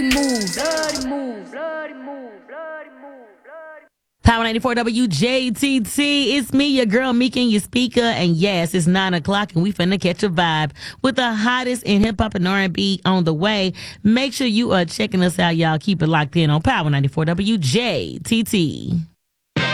move, bloody move, bloody move, bloody move, bloody. Power 94 WJTT. It's me, your girl Meek, and your speaker. And yes, it's 9 o'clock, and we finna catch a vibe with the hottest in hip hop and R&B on the way. Make sure you are checking us out, y'all. Keep it locked in on Power 94 WJTT.